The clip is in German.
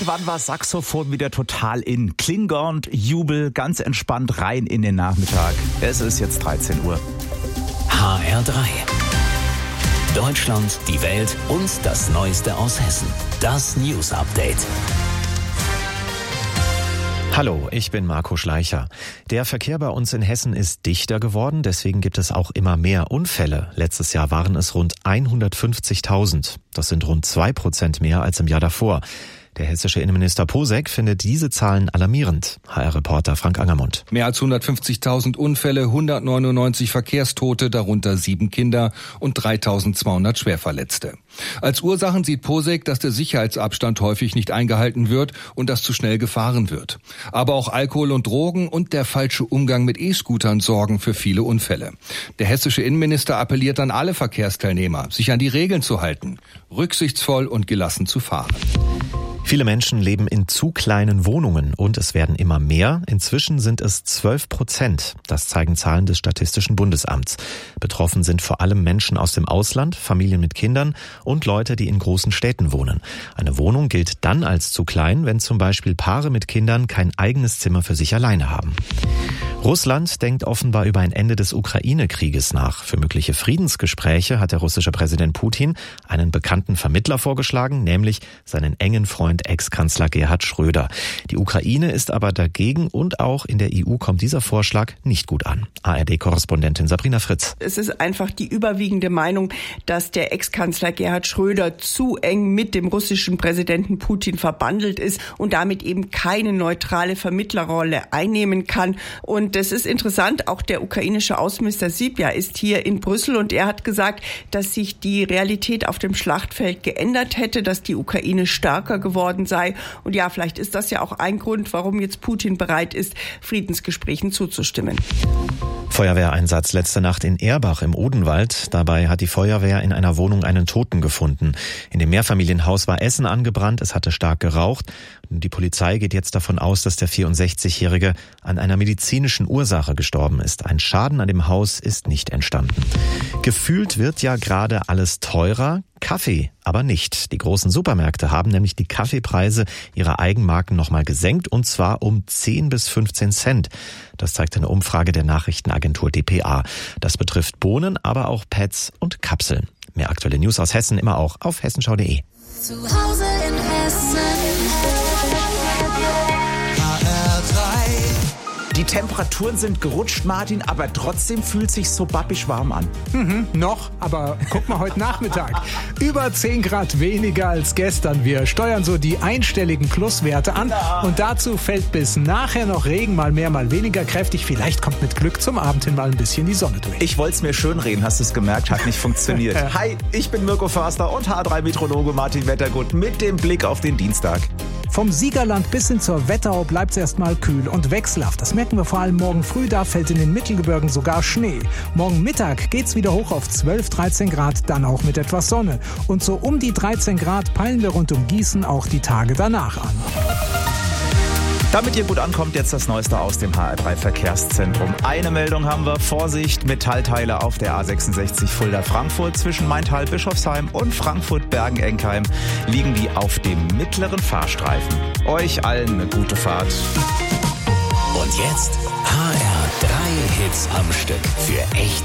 Irgendwann war Saxophon wieder total in. Klingelnd, Jubel, ganz entspannt rein in den Nachmittag. Es ist jetzt 13 Uhr. HR3. Deutschland, die Welt und das Neueste aus Hessen. Das News Update. Hallo, ich bin Marco Schleicher. Der Verkehr bei uns in Hessen ist dichter geworden, deswegen gibt es auch immer mehr Unfälle. Letztes Jahr waren es rund 150.000. Das sind rund 2% mehr als im Jahr davor. Der hessische Innenminister Posek findet diese Zahlen alarmierend. HR-Reporter Frank Angermund. Mehr als 150.000 Unfälle, 199 Verkehrstote, darunter 7 Kinder und 3.200 Schwerverletzte. Als Ursachen sieht Posek, dass der Sicherheitsabstand häufig nicht eingehalten wird und dass zu schnell gefahren wird. Aber auch Alkohol und Drogen und der falsche Umgang mit E-Scootern sorgen für viele Unfälle. Der hessische Innenminister appelliert an alle Verkehrsteilnehmer, sich an die Regeln zu halten, rücksichtsvoll und gelassen zu fahren. Viele Menschen leben in zu kleinen Wohnungen und es werden immer mehr. Inzwischen sind es 12%. Das zeigen Zahlen des Statistischen Bundesamts. Betroffen sind vor allem Menschen aus dem Ausland, Familien mit Kindern und Leute, die in großen Städten wohnen. Eine Wohnung gilt dann als zu klein, wenn zum Beispiel Paare mit Kindern kein eigenes Zimmer für sich alleine haben. Russland denkt offenbar über ein Ende des Ukraine-Krieges nach. Für mögliche Friedensgespräche hat der russische Präsident Putin einen bekannten Vermittler vorgeschlagen, nämlich seinen engen Freund Ex-Kanzler Gerhard Schröder. Die Ukraine ist aber dagegen und auch in der EU kommt dieser Vorschlag nicht gut an. ARD-Korrespondentin Sabrina Fritz. Es ist einfach die überwiegende Meinung, dass der Ex-Kanzler Gerhard Schröder zu eng mit dem russischen Präsidenten Putin verbandelt ist und damit eben keine neutrale Vermittlerrolle einnehmen kann. Und das ist interessant, auch der ukrainische Außenminister Sypja ist hier in Brüssel und er hat gesagt, dass sich die Realität auf dem Schlachtfeld geändert hätte, dass die Ukraine stärker geworden sei. Und ja, vielleicht ist das ja auch ein Grund, warum jetzt Putin bereit ist, Friedensgesprächen zuzustimmen. Feuerwehreinsatz letzte Nacht in Erbach im Odenwald. Dabei hat die Feuerwehr in einer Wohnung einen Toten gefunden. In dem Mehrfamilienhaus war Essen angebrannt, es hatte stark geraucht. Die Polizei geht jetzt davon aus, dass der 64-Jährige an einer medizinischen Ursache gestorben ist. Ein Schaden an dem Haus ist nicht entstanden. Gefühlt wird ja gerade alles teurer, Kaffee aber nicht. Die großen Supermärkte haben nämlich die Kaffeepreise ihrer Eigenmarken nochmal gesenkt und zwar um 10 bis 15 Cent. Das zeigt eine Umfrage der Nachrichtenagentur dpa. Das betrifft Bohnen, aber auch Pads und Kapseln. Mehr aktuelle News aus Hessen immer auch auf hessenschau.de. Zu Hause in Hessen. Die Temperaturen sind gerutscht, Martin, aber trotzdem fühlt sich so babbisch warm an. Noch, aber guck mal heute Nachmittag. Über 10 Grad weniger als gestern. Wir steuern so die einstelligen Pluswerte an. Und dazu fällt bis nachher noch Regen, mal mehr, mal weniger kräftig. Vielleicht kommt mit Glück zum Abend hin mal ein bisschen die Sonne durch. Ich wollte es mir schönreden, hast du es gemerkt? Hat nicht funktioniert. Hi, ich bin Mirko Förster und H3-Meteorologe Martin Wettergut mit dem Blick auf den Dienstag. Vom Siegerland bis hin zur Wetterau bleibt es erstmal kühl und wechselhaft. Das merken wir vor allem morgen früh, da fällt in den Mittelgebirgen sogar Schnee. Morgen Mittag geht's wieder hoch auf 12, 13 Grad, dann auch mit etwas Sonne. Und so um die 13 Grad peilen wir rund um Gießen auch die Tage danach an. Damit ihr gut ankommt, jetzt das Neueste aus dem HR3-Verkehrszentrum. Eine Meldung haben wir. Vorsicht, Metallteile auf der A66 Fulda-Frankfurt. Zwischen Maintal, Bischofsheim und Frankfurt-Bergen-Enkheim liegen die auf dem mittleren Fahrstreifen. Euch allen eine gute Fahrt. Und jetzt HR3 Hits am Stück für echt